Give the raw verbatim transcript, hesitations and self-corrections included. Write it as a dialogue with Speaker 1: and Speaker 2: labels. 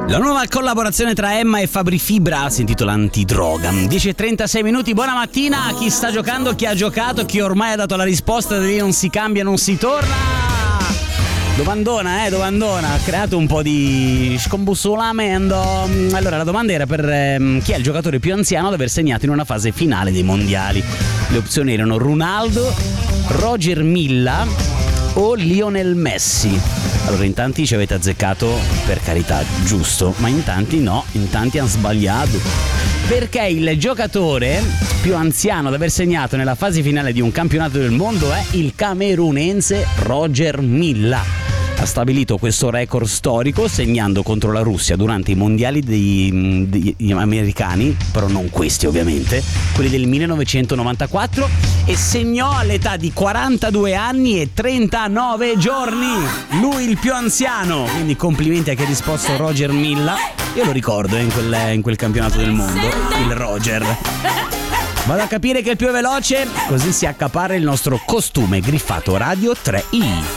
Speaker 1: La nuova collaborazione tra Emma e Fabri Fibra si intitola Antidroga. dieci e trentasei minuti, buona mattina a chi sta giocando, chi ha giocato, chi ormai ha dato la risposta di non si cambia, non si torna. Domandona, eh, domandona, ha creato un po' di scombussolamento. Allora, la domanda era per ehm, chi è il giocatore più anziano ad aver segnato in una fase finale dei mondiali. Le opzioni erano Ronaldo, Roger Milla o Lionel Messi. Allora, in tanti ci avete azzeccato, per carità, giusto, ma in tanti no, in tanti hanno sbagliato. Perché il giocatore più anziano ad aver segnato nella fase finale di un campionato del mondo è il camerunense Roger Milla. Ha stabilito questo record storico segnando contro la Russia durante i mondiali dei, degli americani, però non questi ovviamente, quelli del millenovecentonovantaquattro, e segnò all'età di quarantadue anni e trentanove giorni. Lui il più anziano, quindi complimenti a chi ha risposto Roger Milla. Io lo ricordo eh, in, quel, in quel campionato del mondo, il Roger. Vado a capire che è il più veloce, così si accaparra il nostro costume griffato Radio tre i.